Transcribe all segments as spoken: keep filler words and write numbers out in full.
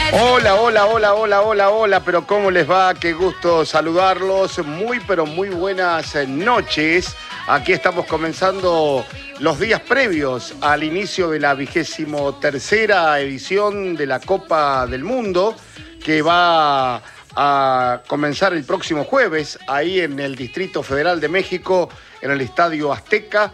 Hola, hola, hola, hola, hola, hola, pero ¿cómo les va? Qué gusto saludarlos. Muy, pero muy buenas noches. Aquí estamos comenzando los días previos al inicio de la vigésimo tercera edición de la Copa del Mundo, que va a comenzar el próximo jueves, ahí en el Distrito Federal de México, en el Estadio Azteca,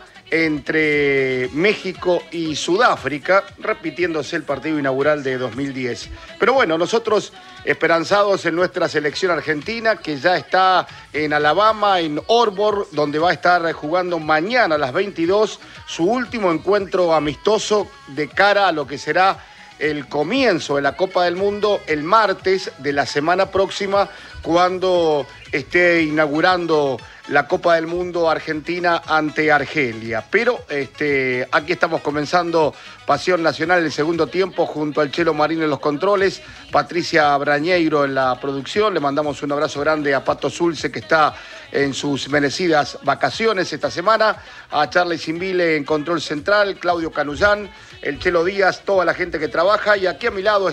entre México y Sudáfrica, repitiéndose el partido inaugural de dos mil diez. Pero bueno, nosotros esperanzados en nuestra selección argentina, que ya está en Alabama, en Auburn, donde va a estar jugando mañana a las veintidós su último encuentro amistoso de cara a lo que será el comienzo de la Copa del Mundo el martes de la semana próxima, cuando esté inaugurando la Copa del Mundo Argentina ante Argelia. Pero este, aquí estamos comenzando Pasión Nacional el segundo tiempo junto al Chelo Marín en los controles, Patricia Brañeiro en la producción. Le mandamos un abrazo grande a Pato Zulce, que está en sus merecidas vacaciones esta semana, a Charlie Simbile en control central, Claudio Canullán, el Chelo Díaz, toda la gente que trabaja, y aquí a mi lado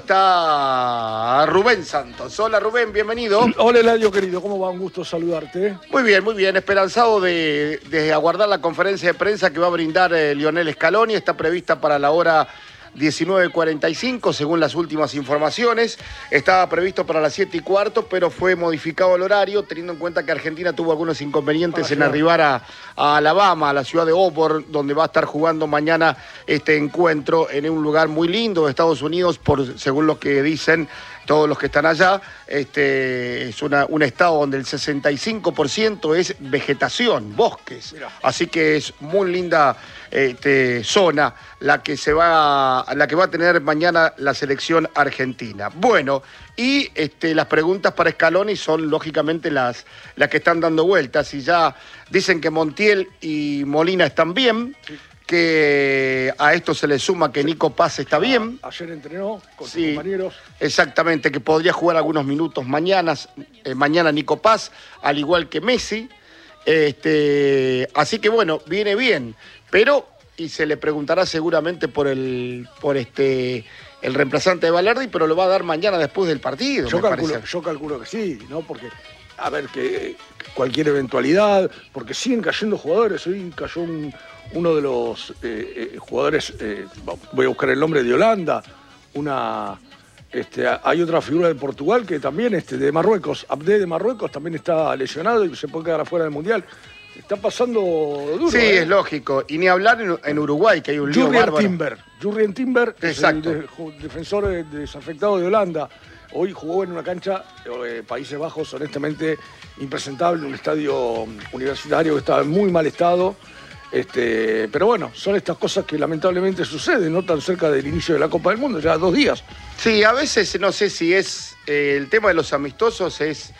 está Rubén Santos. Hola Rubén, bienvenido. Hola Eladio querido, ¿cómo va? Un gusto saludarte. Muy bien, muy bien, esperanzado de, de aguardar la conferencia de prensa que va a brindar eh, Lionel Scaloni. Está prevista para la hora diecinueve cuarenta y cinco, según las últimas informaciones. Estaba previsto para las siete y cuarto, pero fue modificado el horario, teniendo en cuenta que Argentina tuvo algunos inconvenientes en arribar a, a Alabama, a la ciudad de Auburn, donde va a estar jugando mañana este encuentro en un lugar muy lindo de Estados Unidos, por, según lo que dicen todos los que están allá. Este, es una, un estado donde el sesenta y cinco por ciento es vegetación, bosques. Mirá. Así que es muy linda este, zona la que, se va, la que va a tener mañana la selección argentina. Bueno, y este, las preguntas para Scaloni son lógicamente las, las que están dando vueltas. Y ya dicen que Montiel y Molina están bien. Sí. Que a esto se le suma que Nico Paz está bien. Ayer entrenó con sus sí, compañeros. Exactamente, que podría jugar algunos minutos mañana, eh, mañana Nico Paz, al igual que Messi. Este, así que bueno, viene bien. Pero, y se le preguntará seguramente por el, por este, el reemplazante de Balerdi, pero lo va a dar mañana después del partido. Yo, me calculo, parece. yo calculo que sí, ¿no? Porque, a ver, que cualquier eventualidad, porque siguen cayendo jugadores. Hoy cayó un... uno de los eh, eh, jugadores, eh, voy a buscar el nombre, de Holanda, una, este, hay otra figura de Portugal que también, este, de Marruecos, Abde de Marruecos, también está lesionado y se puede quedar afuera del Mundial. Está pasando duro. Sí, ¿eh? Es lógico. Y ni hablar en, en Uruguay, que hay un lío Jurrien bárbaro. Timber, Jurrien Timber, exacto, es el de, defensor desafectado de Holanda. Hoy jugó en una cancha, eh, Países Bajos, honestamente impresentable, un estadio universitario que estaba en muy mal estado. Este, pero bueno, son estas cosas que lamentablemente suceden, no tan cerca del inicio de la Copa del Mundo, ya dos días. Sí, a veces no sé si es eh, el tema de los amistosos es,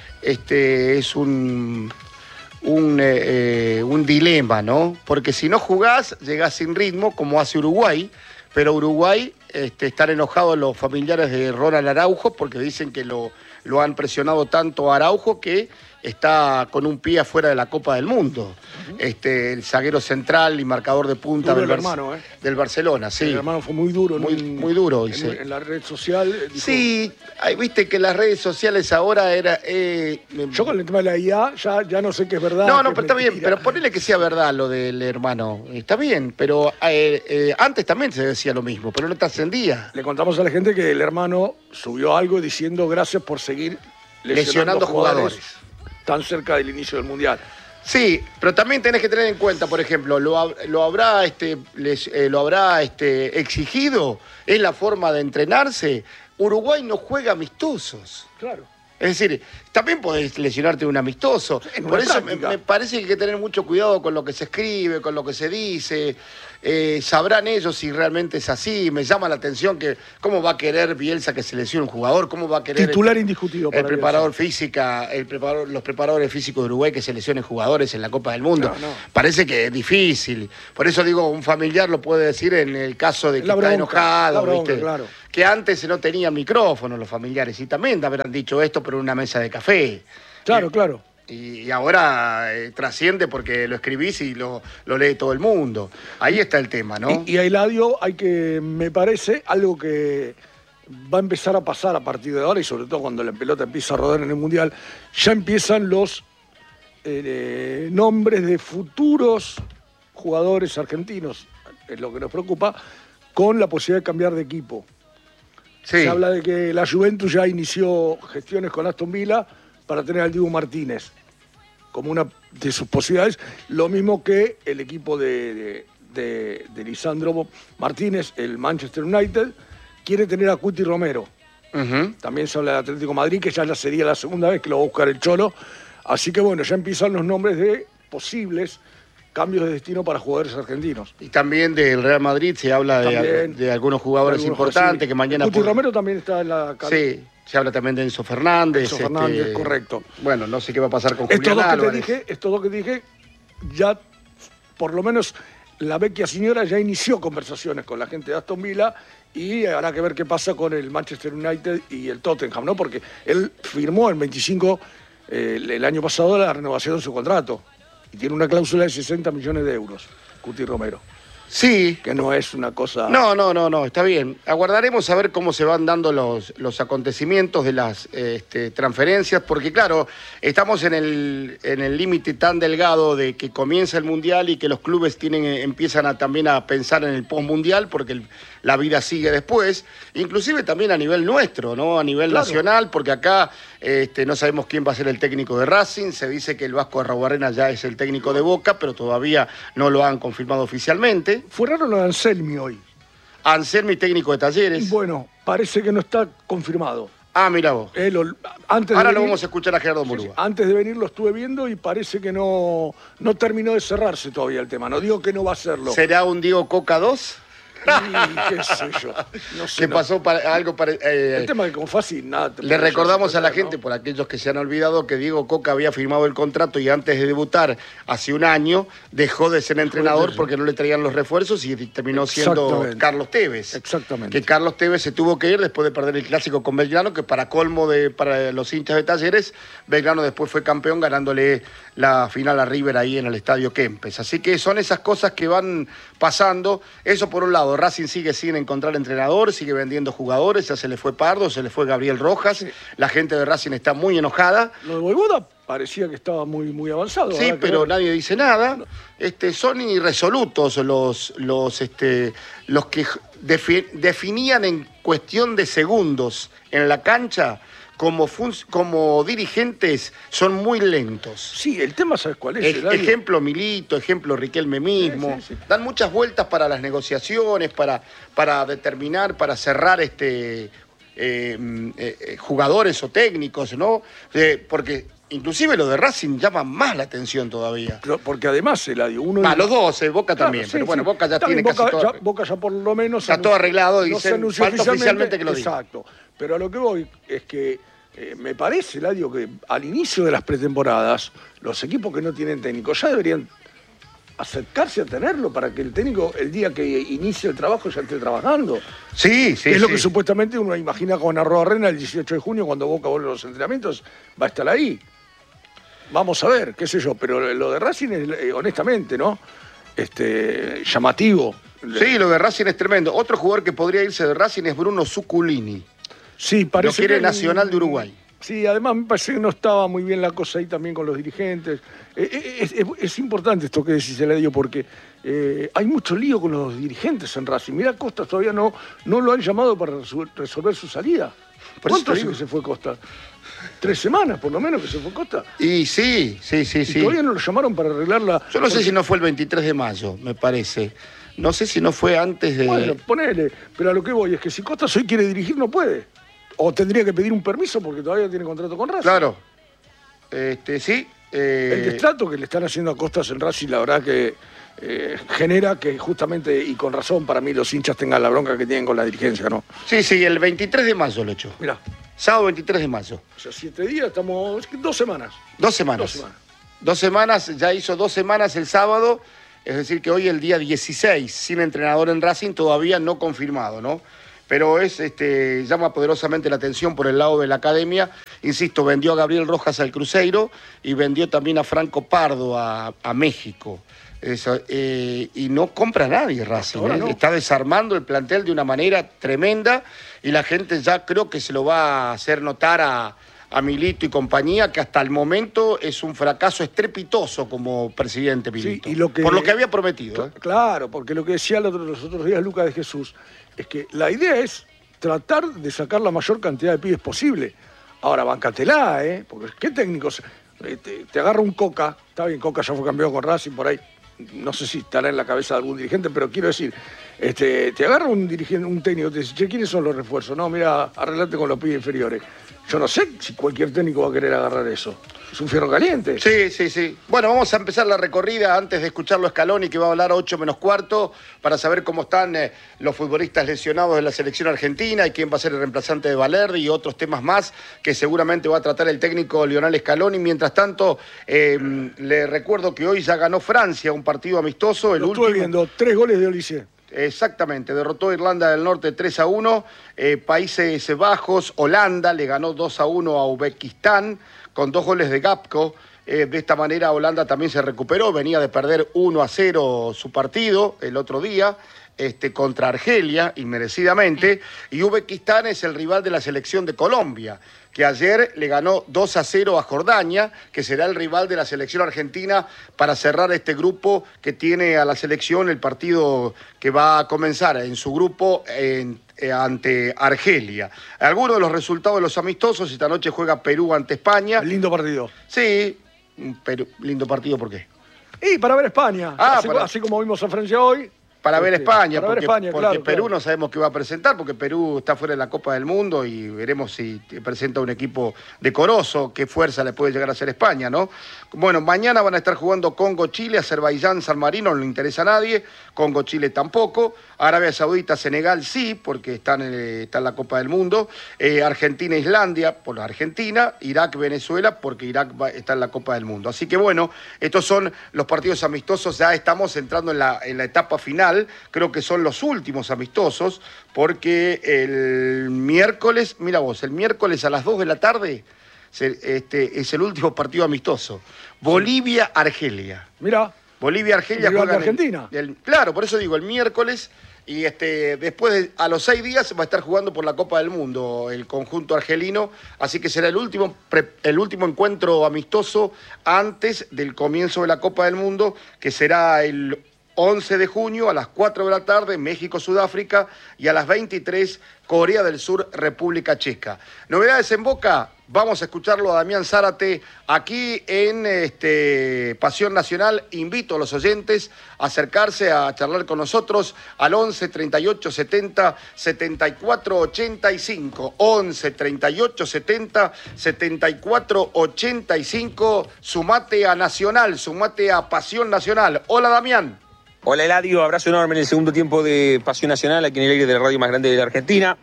este, es un, un, eh, un dilema, ¿no? Porque si no jugás, llegás sin ritmo, como hace Uruguay, pero Uruguay este, están enojados los familiares de Ronald Araujo porque dicen que lo, lo han presionado tanto a Araujo que está con un pie afuera de la Copa del Mundo. Uh-huh. este, el zaguero central y marcador de punta del, el hermano, ¿eh? del Barcelona, sí. El hermano fue muy duro. Muy, un, muy duro, en, dice. En la red social. Dijo, sí, hay, viste que las redes sociales ahora era... Eh, yo con el tema de la I A ya, ya no sé qué es verdad. No, no, pero está mentira. bien, pero ponele que sea verdad lo del hermano. Está bien, pero eh, eh, antes también se decía lo mismo, pero no trascendía. Le contamos a la gente que el hermano subió algo diciendo gracias por seguir lesionando, lesionando jugadores. jugadores. Tan cerca del inicio del Mundial. Sí, pero también tenés que tener en cuenta, por ejemplo, lo, lo habrá, este, les, eh, lo habrá este, exigido, es la forma de entrenarse. Uruguay no juega amistosos. Claro. Es decir, también podés lesionarte un amistoso. Sí, por eso me, me parece que hay que tener mucho cuidado con lo que se escribe, con lo que se dice. Eh, sabrán ellos si realmente es así. Me llama la atención que cómo va a querer Bielsa que se lesione un jugador, cómo va a querer titular el, indiscutido para el preparador física, el preparador, los preparadores físicos de Uruguay que se lesionen jugadores en la Copa del Mundo. No, no. Parece que es difícil. Por eso digo, un familiar lo puede decir en el caso de que la está bronca, enojado, bronca, ¿viste? Claro. Que antes no tenían micrófono los familiares y también habrán dicho esto pero en una mesa de café. Claro, y, claro. Y, y ahora eh, trasciende porque lo escribís y lo, lo lee todo el mundo. Ahí está el tema, ¿no? Y, y a Eladio hay que, me parece, algo que va a empezar a pasar a partir de ahora, y sobre todo cuando la pelota empieza a rodar en el Mundial, ya empiezan los eh, nombres de futuros jugadores argentinos, es lo que nos preocupa, con la posibilidad de cambiar de equipo. Sí. Se habla de que la Juventus ya inició gestiones con Aston Villa para tener al Dibu Martínez como una de sus posibilidades, lo mismo que el equipo de, de, de, de Lisandro Martínez, el Manchester United, quiere tener a Cuti Romero. Uh-huh. También se habla de Atlético de Madrid, que ya sería la segunda vez que lo va a buscar el Cholo. Así que bueno, ya empiezan los nombres de posibles cambios de destino para jugadores argentinos. Y también del Real Madrid se habla de, de algunos jugadores de algunos importantes sí. que mañana... Cuti por... Romero también está en la... Sí, se habla también de Enzo Fernández. Enzo Fernández, este... correcto. Bueno, no sé qué va a pasar con estos Julián dos Álvarez. Que te dije, estos dos que te dije, ya por lo menos la vecchia señora ya inició conversaciones con la gente de Aston Villa y habrá que ver qué pasa con el Manchester United y el Tottenham, ¿no? Porque él firmó el veinticinco, eh, el año pasado, la renovación de su contrato. Y tiene una cláusula de sesenta millones de euros, Cuti Romero. Sí. Que no es una cosa... No, no, no, no, está bien. Aguardaremos a ver cómo se van dando los, los acontecimientos de las este, transferencias, porque claro, estamos en el en el límite tan delgado de que comienza el Mundial y que los clubes tienen empiezan a, también a pensar en el postmundial, porque el, la vida sigue después, inclusive también a nivel nuestro, ¿no? A nivel claro. nacional, porque acá este, no sabemos quién va a ser el técnico de Racing, se dice que el Vasco Arruabarrena ya es el técnico de Boca, pero todavía no lo han confirmado oficialmente. Fue raro lo de Anselmi hoy. Anselmi, técnico de Talleres. Bueno, parece que no está confirmado. Ah, mira vos. Eh, lo, antes Ahora de venir, lo vamos a escuchar a Gerardo Murúa. Sí, sí, antes de venir lo estuve viendo y parece que no, no terminó de cerrarse todavía el tema. No digo que no va a serlo. ¿Será un Diego Coca dos? Y qué sé yo. No sé, ¿Qué no. pasó para algo para, eh, el tema de Confasi, nada. Le recordamos a la gente, ¿no? Por aquellos que se han olvidado, que Diego Coca había firmado el contrato y antes de debutar, hace un año, dejó de ser entrenador porque no le traían los refuerzos y terminó siendo Carlos Tevez. Exactamente. Que Carlos Tevez se tuvo que ir después de perder el clásico con Belgrano, que para colmo de para los hinchas de Talleres, Belgrano después fue campeón ganándole la final a River ahí en el Estadio Kempes. Así que son esas cosas que van pasando. Eso por un lado. Racing sigue sin encontrar entrenador, sigue vendiendo jugadores, ya se le fue Pardo, se le fue Gabriel Rojas, sí. La gente de Racing está muy enojada. Lo de Voivoda parecía que estaba muy, muy avanzado. Sí, pero ver. Nadie dice nada. Este, son irresolutos los, los, este, los que defi- definían en cuestión de segundos en la cancha. Como, como dirigentes son muy lentos. Sí, el tema, ¿sabes cuál es? E ejemplo Milito, ejemplo Riquelme mismo. Sí, sí, sí. Dan muchas vueltas para las negociaciones, para, para determinar, para cerrar este, eh, eh, jugadores o técnicos, ¿no? Eh, porque inclusive lo de Racing llama más la atención todavía. Pero porque además, Eladio, uno... Ah, los dos, eh, Boca claro, también, sí, pero bueno, sí. Boca ya también tiene Boca, casi todo... Ya, Boca ya por lo menos... Está todo arreglado y no dicen, falta oficialmente, oficialmente que lo diga. Exacto. Pero a lo que voy es que eh, me parece, Eladio, que al inicio de las pretemporadas, los equipos que no tienen técnico ya deberían acercarse a tenerlo para que el técnico, el día que inicie el trabajo, ya esté trabajando. Sí, sí, Es sí. lo que supuestamente uno imagina con Arruabarrena el dieciocho de junio, cuando Boca vuelve a los entrenamientos, va a estar ahí. Vamos a ver, qué sé yo, pero lo de Racing es, eh, honestamente, ¿no? Este, llamativo. Sí, lo de Racing es tremendo. Otro jugador que podría irse de Racing es Bruno Zuculini. Sí, parece Lo quiere que, Nacional de Uruguay. Sí, además me parece que no estaba muy bien la cosa ahí también con los dirigentes. Eh, es, es, es importante esto que decís, Eladio, porque eh, hay mucho lío con los dirigentes en Racing. Mirá, Costa todavía no, no lo han llamado para resolver su salida. Por ¿Cuánto digo que se fue Costa? Tres semanas, por lo menos, que se fue Costa. Y sí, sí, sí, y sí. todavía no lo llamaron para arreglarla. Yo no sé si no fue el veintitrés de mayo, me parece. No sé si no fue antes de... Bueno, ponele. Pero a lo que voy es que si Costa hoy quiere dirigir, no puede. O tendría que pedir un permiso porque todavía tiene contrato con Racing. Claro. Este, sí. Eh... El destrato que le están haciendo a Costas en Racing, la verdad que eh, genera que justamente, y con razón, para mí los hinchas tengan la bronca que tienen con la dirigencia, ¿no? Sí, sí, el veintitrés de mayo lo echó. Mirá. Sábado veintitrés de mayo. O sea, siete días, estamos... Dos semanas. Dos semanas. Dos semanas. Dos semanas, ya hizo dos semanas el sábado, es decir que hoy el día dieciséis, sin entrenador en Racing, todavía no confirmado, ¿no? Pero es, este, llama poderosamente la atención por el lado de la academia. Insisto, vendió a Gabriel Rojas al Cruzeiro y vendió también a Franco Pardo a, a México. Eso, eh, y no compra a nadie Racing, ¿eh? No. Está desarmando el plantel de una manera tremenda y la gente ya creo que se lo va a hacer notar a, a Milito y compañía, que hasta el momento es un fracaso estrepitoso como presidente Milito, sí, y lo que, por lo que había prometido. ¿eh? Claro, porque lo que decía los otros días Lucas de Jesús es que la idea es tratar de sacar la mayor cantidad de pibes posible. Ahora, bancatela, ¿eh? Porque ¿qué técnicos? Te, te agarra un Coca, está bien, Coca ya fue campeón con Racing, por ahí, no sé si estará en la cabeza de algún dirigente, pero quiero decir, este, te agarra un dirigente, un técnico, te dice, che, ¿quiénes son los refuerzos? No, mira, arreglate con los pibes inferiores. Yo no sé si cualquier técnico va a querer agarrar eso. Es un fierro caliente. Sí, sí, sí. Bueno, vamos a empezar la recorrida antes de escucharlo a Scaloni, que va a hablar a ocho menos cuarto, para saber cómo están eh, los futbolistas lesionados de la selección argentina y quién va a ser el reemplazante de Valverde y otros temas más que seguramente va a tratar el técnico Lionel Scaloni. Mientras tanto, eh, le recuerdo que hoy ya ganó Francia un partido amistoso. El Lo último... estuve viendo, tres goles de Olise. Exactamente, derrotó a Irlanda del Norte tres a uno, eh, Países Bajos, Holanda le ganó dos a uno a Uzbekistán con dos goles de Gapco. Eh, de esta manera Holanda también se recuperó, venía de perder uno a cero su partido el otro día este, contra Argelia, inmerecidamente, y Uzbekistán es el rival de la selección de Colombia, que ayer le ganó dos a cero a Jordania, que será el rival de la selección argentina para cerrar este grupo que tiene a la selección el partido que va a comenzar en su grupo en, eh, ante Argelia. Algunos de los resultados de los amistosos: esta noche juega Perú ante España. Lindo partido. Sí, Perú, lindo partido, ¿por qué? Y para ver España, ah, así, para... así como vimos a Francia hoy. Para ver España, para porque, ver España, porque claro, Perú claro. no sabemos qué va a presentar, porque Perú está fuera de la Copa del Mundo y veremos si presenta un equipo decoroso, qué fuerza le puede llegar a hacer España, ¿no? Bueno, mañana van a estar jugando Congo-Chile, Azerbaiyán, San Marino, no le interesa a nadie, Congo-Chile tampoco, Arabia Saudita, Senegal sí, porque están en, está en la Copa del Mundo, eh, Argentina-Islandia, por la Argentina, Irak-Venezuela, porque Irak va, está en la Copa del Mundo. Así que bueno, estos son los partidos amistosos, ya estamos entrando en la, en la etapa final, creo que son los últimos amistosos, porque el miércoles, mira vos, el miércoles a las dos de la tarde se, este, es el último partido amistoso. Bolivia-Argelia. Mira. Bolivia-Argelia juegan en Argentina. El, el, claro, por eso digo, el miércoles, y este, después de, a los seis días va a estar jugando por la Copa del Mundo el conjunto argelino, así que será el último, pre, el último encuentro amistoso antes del comienzo de la Copa del Mundo, que será el once de junio a las cuatro de la tarde, México-Sudáfrica, y a las veintitrés, Corea del Sur, República Checa. Novedades en Boca, vamos a escucharlo a Damián Zárate aquí en este, Pasión Nacional. Invito a los oyentes a acercarse a charlar con nosotros al once, treinta y ocho, setenta, setenta y cuatro, ochenta y cinco. once, treinta y ocho, setenta, setenta y cuatro, ochenta y cinco. Sumate a Nacional, sumate a Pasión Nacional. Hola, Damián. Hola Eladio, abrazo enorme en el segundo tiempo de Pasión Nacional, aquí en el aire de la radio más grande de la Argentina.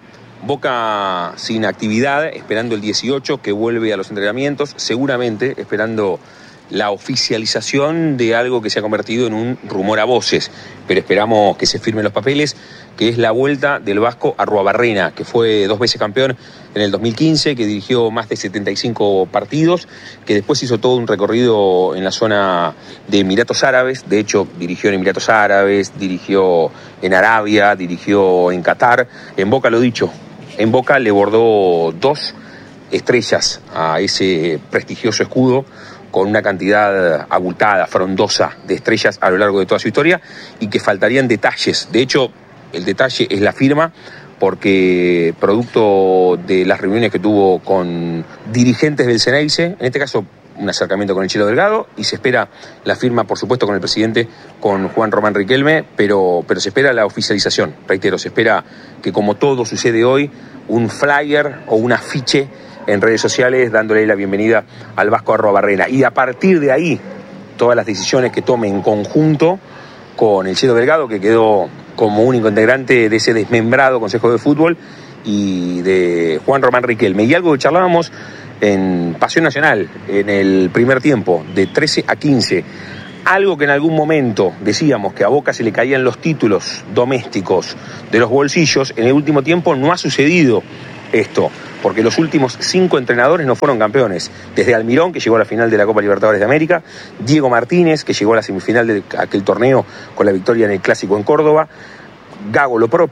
Boca sin actividad, esperando el dieciocho que vuelve a los entrenamientos, seguramente esperando la oficialización de algo que se ha convertido en un rumor a voces, pero esperamos que se firmen los papeles, que es la vuelta del Vasco Arruabarrena, que fue dos veces campeón en el dos mil quince, que dirigió más de setenta y cinco partidos, que después hizo todo un recorrido en la zona de Emiratos Árabes, de hecho dirigió en Emiratos Árabes, dirigió en Arabia, dirigió en Qatar. En Boca, lo dicho, en Boca le bordó dos estrellas a ese prestigioso escudo, con una cantidad abultada, frondosa de estrellas a lo largo de toda su historia, y que faltarían detalles. De hecho, el detalle es la firma, porque producto de las reuniones que tuvo con dirigentes del Ceneice, en este caso un acercamiento con el Chelo Delgado, y se espera la firma, por supuesto, con el presidente, con Juan Román Riquelme, pero, pero se espera la oficialización. Reitero, se espera que, como todo sucede hoy, un flyer o un afiche en redes sociales dándole la bienvenida al Vasco Arruabarrena, y a partir de ahí todas las decisiones que tome en conjunto con el Chelo Delgado, que quedó como único integrante de ese desmembrado Consejo de Fútbol, y de Juan Román Riquelme. Y algo que charlábamos en Pasión Nacional en el primer tiempo, de trece a quince, algo que en algún momento decíamos que a Boca se le caían los títulos domésticos de los bolsillos, en el último tiempo no ha sucedido esto, porque los últimos cinco entrenadores no fueron campeones. Desde Almirón, que llegó a la final de la Copa Libertadores de América, Diego Martínez, que llegó a la semifinal de aquel torneo con la victoria en el Clásico en Córdoba, Gago lo propio,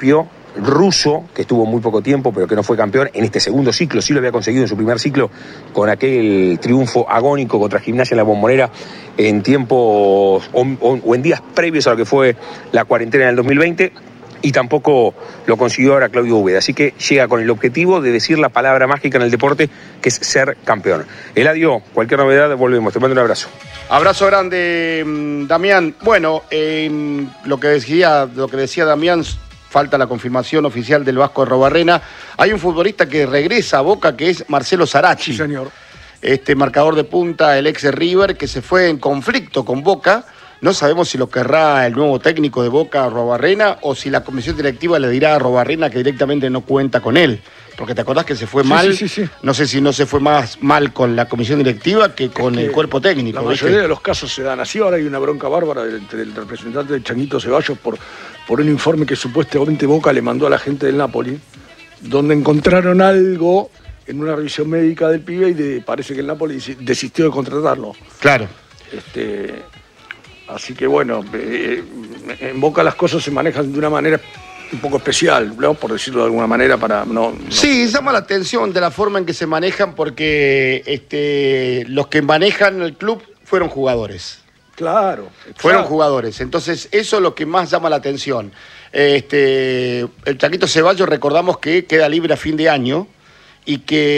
ruso, que estuvo muy poco tiempo, pero que no fue campeón en este segundo ciclo, sí lo había conseguido en su primer ciclo con aquel triunfo agónico contra Gimnasia en la Bombonera en tiempos o, o, o en días previos a lo que fue la cuarentena del dos mil veinte, y tampoco lo consiguió ahora Claudio Úbeda. Así que llega con el objetivo de decir la palabra mágica en el deporte, que es ser campeón. Eladio, cualquier novedad, volvemos. Te mando un abrazo. Abrazo grande, Damián. Bueno, eh, lo que decía, lo que decía Damián, falta la confirmación oficial del Vasco Arrobarrena. Hay un futbolista que regresa a Boca, que es Marcelo Sarachi. Sí, señor. Este marcador de punta, el ex de River, que se fue en conflicto con Boca. No sabemos si lo querrá el nuevo técnico de Boca, Arrobarrena, o si la comisión directiva le dirá a Arrobarrena que directamente no cuenta con él. Porque te acordás que se fue sí, mal. Sí, sí, sí. No sé si no se fue más mal con la comisión directiva que con es que el cuerpo técnico. La mayoría ¿viste? de los casos se dan así. Ahora hay una bronca bárbara entre el representante de Changuito Ceballos por, por un informe que supuestamente Boca le mandó a la gente del Napoli, donde encontraron algo en una revisión médica del pibe y de, parece que el Napoli desistió de contratarlo. Claro. Este, así que bueno, eh, en Boca las cosas se manejan de una manera un poco especial, ¿no? Por decirlo de alguna manera, para no, no... Sí, llama la atención de la forma en que se manejan, porque este, los que manejan el club fueron jugadores. Claro. Fueron claro. jugadores. Entonces, eso es lo que más llama la atención. Este, el Changuito Ceballos, recordamos que queda libre a fin de año y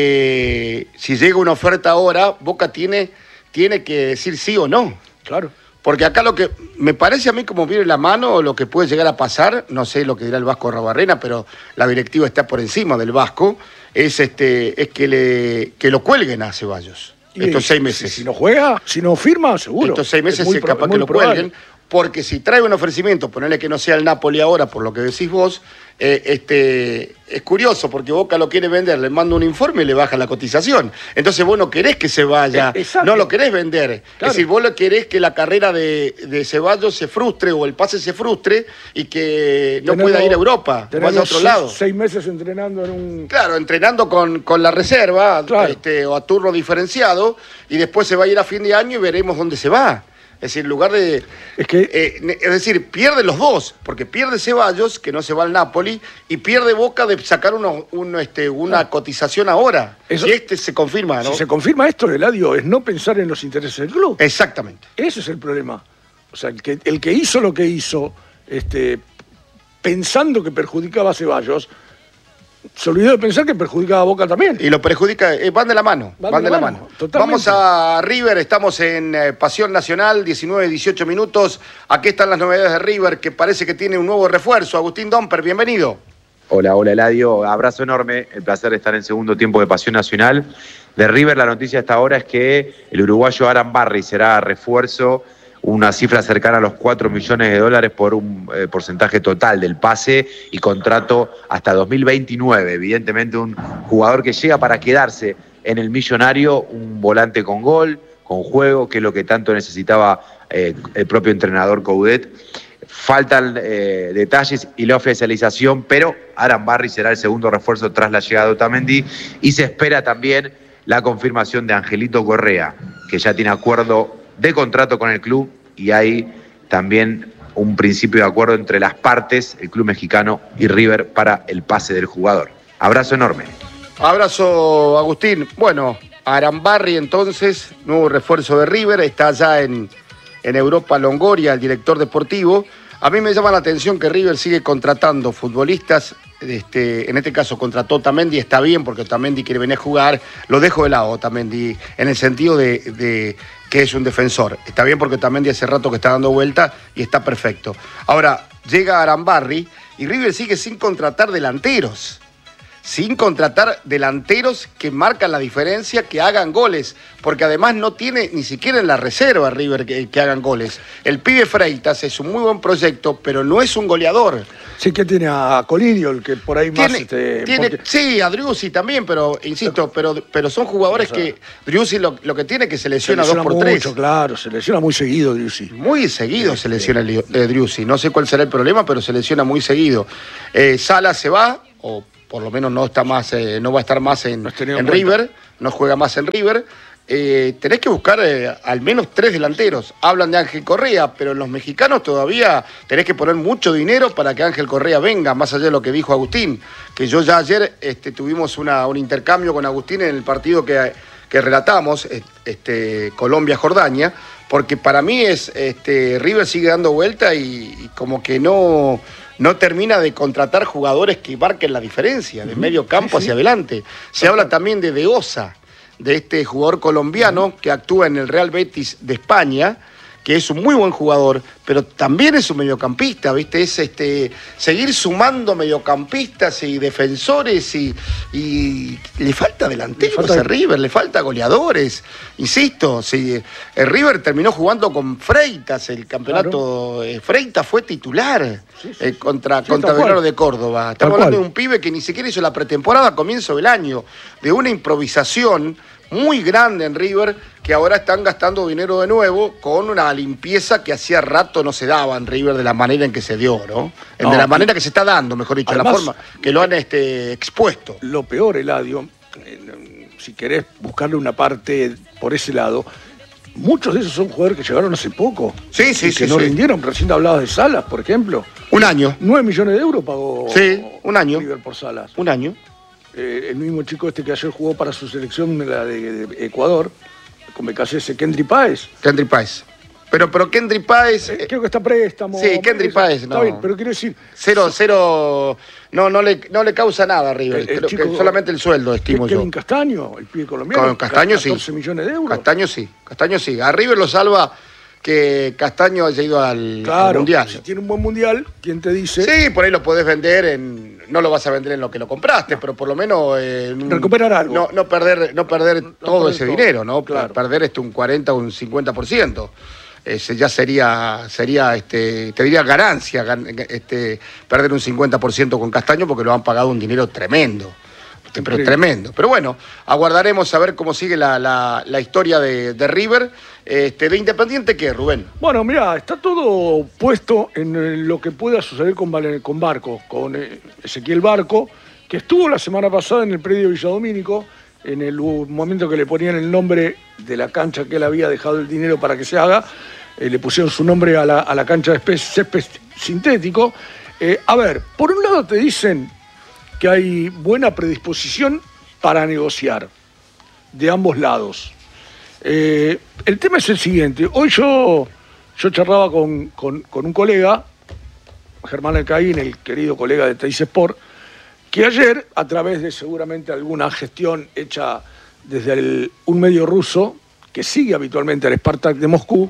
que si llega una oferta ahora, Boca tiene, tiene que decir sí o no. Claro. Porque acá lo que me parece a mí como viene la mano, lo que puede llegar a pasar, no sé lo que dirá el Vasco Arrobarrena, pero la directiva está por encima del Vasco, es este es que le que lo cuelguen a Ceballos y estos seis meses. Si, si no juega, si no firma, seguro. Estos seis meses es es capaz que lo probable. cuelguen, porque si trae un ofrecimiento, ponerle que no sea el Napoli ahora, por lo que decís vos, eh, este, es curioso, porque Boca lo quiere vender, le manda un informe y le baja la cotización. Entonces vos no querés que se vaya, eh, no lo querés vender. Claro. Es decir, vos lo querés que la carrera de, de Ceballos se frustre o el pase se frustre y que no tenemos, pueda ir a Europa, vaya a otro lado. Seis meses entrenando en un... Claro, entrenando con, con la reserva, claro. este, o a turno diferenciado, y después se va a ir a fin de año y veremos dónde se va. Es decir, en lugar de... Es, que, eh, es decir, pierde los dos, porque pierde Ceballos, que no se va al Napoli, y pierde Boca de sacar uno, uno, este, una ah. cotización ahora. Eso, y este se confirma, ¿no? Si se confirma esto, Eladio, es no pensar en los intereses del club. Exactamente. Ese es el problema. O sea, el que, el que hizo lo que hizo, este, pensando que perjudicaba a Ceballos, se olvidó de pensar que perjudicaba a Boca también. Y lo perjudica, eh, van de la mano, van, van de, de la mano. mano. Vamos a River, estamos en eh, Pasión Nacional, diecinueve, dieciocho minutos. Aquí están las novedades de River, que parece que tiene un nuevo refuerzo. Agustín Domper, bienvenido. Hola, hola Eladio, abrazo enorme, el placer de estar en segundo tiempo de Pasión Nacional. De River, la noticia hasta ahora es que el uruguayo Aram Barry será refuerzo, una cifra cercana a los cuatro millones de dólares por un eh, porcentaje total del pase y contrato hasta dos mil veintinueve. Evidentemente un jugador que llega para quedarse en el millonario, un volante con gol, con juego, que es lo que tanto necesitaba eh, el propio entrenador Coudet. Faltan eh, detalles y la oficialización, pero Aram Barry será el segundo refuerzo tras la llegada de Otamendi y se espera también la confirmación de Angelito Correa, que ya tiene acuerdo de contrato con el club y hay también un principio de acuerdo entre las partes, el club mexicano y River, para el pase del jugador. Abrazo enorme. Abrazo, Agustín. Bueno, Aram Barry entonces, nuevo refuerzo de River, está allá en, en Europa Longoria, el director deportivo. A mí me llama la atención que River sigue contratando futbolistas. Este, en este caso contrató Otamendi, está bien porque Otamendi quiere venir a jugar, lo dejo de lado Otamendi en el sentido de, de que es un defensor, está bien porque Otamendi hace rato que está dando vuelta y está perfecto. Ahora llega Aram Barry y River sigue sin contratar delanteros, sin contratar delanteros que marcan la diferencia, que hagan goles, porque además no tiene ni siquiera en la reserva River que, que hagan goles. El pibe Freitas es un muy buen proyecto, pero no es un goleador. Sí, que tiene a Colidio, el que por ahí tiene, más... Este, tiene, porque... Sí, a Driussi también, pero insisto, pero, pero son jugadores o sea, que... Driussi lo, lo que tiene es que se lesiona, se lesiona dos por mucho, tres. Claro, se lesiona muy seguido Driussi. Muy seguido se lesiona eh, Driussi. No sé cuál será el problema, pero se lesiona muy seguido. Eh, Sala se va, o por lo menos no está más, eh, no va a estar más en, en River, no juega más en River. eh, tenés que buscar eh, al menos tres delanteros. Hablan de Ángel Correa, pero en los mexicanos todavía tenés que poner mucho dinero para que Ángel Correa venga, más allá de lo que dijo Agustín, que yo ya ayer este, tuvimos una, un intercambio con Agustín en el partido que, que relatamos, este, Colombia-Jordania, porque para mí es este, River sigue dando vuelta y, y como que no... no termina de contratar jugadores que marquen la diferencia, de medio campo sí, sí. hacia adelante. Se habla también de De Osa, de este jugador colombiano que actúa en el Real Betis de España, que es un muy buen jugador, pero también es un mediocampista, ¿viste? Es este, seguir sumando mediocampistas y defensores y, y le falta delanteros le falta... a River, le falta goleadores. Insisto, si el River terminó jugando con Freitas, el campeonato, claro. eh, Freitas fue titular sí, sí, eh, contra, sí, contra Belgrano de Córdoba. Estamos hablando de un pibe que ni siquiera hizo la pretemporada a comienzo del año, de una improvisación muy grande en River, que ahora están gastando dinero de nuevo con una limpieza que hacía rato no se daba en River de la manera en que se dio, ¿no? no de la manera que se está dando, mejor dicho, además, la forma que lo han este, expuesto. Lo peor, Eladio, eh, si querés buscarle una parte por ese lado, muchos de esos son jugadores que llegaron hace poco. Sí, sí, y sí. Que no sí. rindieron, recién hablabas de Salas, por ejemplo. Un año. Nueve millones de euros pagó sí, un año. River por Salas. Un año. Eh, el mismo chico este que ayer jugó para su selección, la de, de Ecuador, con B K C S, Kendry Páez. Kendry Páez. Pero, pero Kendry Páez... Eh, creo que está préstamo. Sí, Kendry Páez, no. Está bien, pero quiero decir... Cero, cero... No, no le, no le causa nada a River. El, el creo chico, que solamente el sueldo, estimo yo. Kevin Castaño, el pibe colombiano. Con Castaño sí. catorce millones de euros. Castaño sí, Castaño sí. A River lo salva que Castaño haya ido al, claro, al Mundial. Si tiene un buen Mundial, ¿quién te dice? Sí, por ahí lo podés vender en... No lo vas a vender en lo que lo compraste, no. pero por lo menos... Eh, recuperar algo. No, no perder, no perder no, todo no perder ese todo. dinero, ¿no? Claro. Perder este un cuarenta o un cincuenta por ciento. Ese ya sería, sería este, te diría ganancia, este, perder un cincuenta por ciento con Castaño porque lo han pagado un dinero tremendo. Pero sí. tremendo. Pero bueno, aguardaremos a ver cómo sigue la, la, la historia de, de River. Este, ¿De Independiente qué, Rubén? Bueno, mirá, está todo puesto en lo que pueda suceder con, con Barco, con Ezequiel Barco, que estuvo la semana pasada en el predio Villadomínico, en el momento que le ponían el nombre de la cancha que él había dejado el dinero para que se haga, eh, le pusieron su nombre a la, a la cancha de césped sintético. Eh, a ver, por un lado te dicen que hay buena predisposición para negociar de ambos lados. Eh, el tema es el siguiente. Hoy yo, yo charlaba con, con, con un colega, Germán Alcaín, el querido colega de Teis Sport, que ayer, a través de seguramente alguna gestión hecha desde el, un medio ruso, que sigue habitualmente al Spartak de Moscú,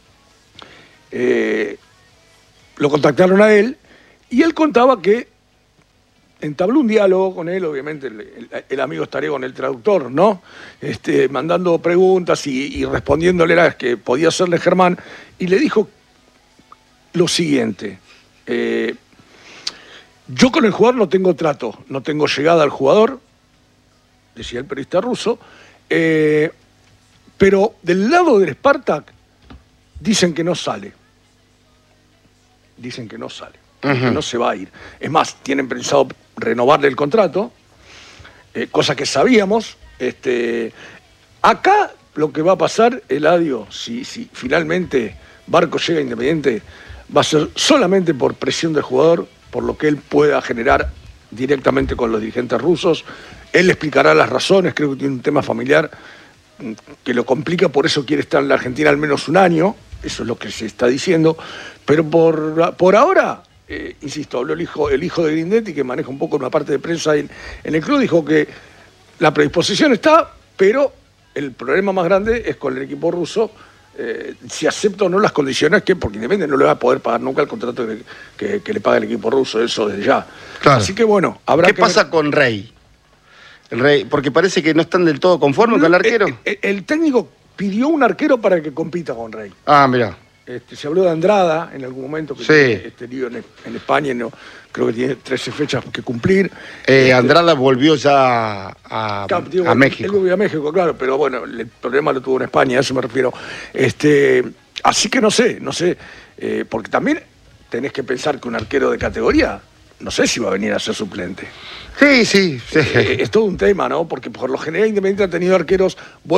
eh, lo contactaron a él, y él contaba que entabló un diálogo con él, obviamente el, el, el amigo estaré con el traductor, ¿no? Este, mandando preguntas y, y respondiéndole las que podía hacerle Germán, y le dijo lo siguiente: eh, yo con el jugador no tengo trato, no tengo llegada al jugador, decía el periodista ruso, eh, pero del lado del Spartak dicen que no sale, dicen que no sale. Uh-huh. Que no se va a ir. Es más, tienen pensado renovarle el contrato, eh, cosa que sabíamos. Este, acá lo que va a pasar, Eladio, si, si finalmente Barco llega a Independiente, va a ser solamente por presión del jugador, por lo que él pueda generar directamente con los dirigentes rusos. Él explicará las razones, creo que tiene un tema familiar que lo complica, por eso quiere estar en la Argentina al menos un año, eso es lo que se está diciendo, pero por, por ahora... Eh, insisto, habló el hijo, el hijo de Grindetti, que maneja un poco una parte de prensa en, en el club, dijo que la predisposición está, pero el problema más grande es con el equipo ruso, eh, si acepta o no las condiciones, que porque Independiente no le va a poder pagar nunca el contrato que, que, que le paga el equipo ruso, eso desde ya. Claro. Así que bueno, habrá ¿Qué que pasa ver... con Rey? El Rey? Porque parece que no están del todo conformes no, con el arquero. El, el, el técnico pidió un arquero para que compita con Rey. Ah, mira. Este, se habló de Andrada en algún momento, que sí. tiene este lío en, en España, no, creo que tiene trece fechas que cumplir. Eh, este, Andrada volvió ya a, claro, digo, a México. Él volvió a México, claro, pero bueno, el problema lo tuvo en España, a eso me refiero. Este, así que no sé, no sé, eh, porque también tenés que pensar que un arquero de categoría, no sé si va a venir a ser suplente. Sí, sí, sí. Eh, es todo un tema, ¿no? Porque por lo general Independiente ha tenido arqueros buenos.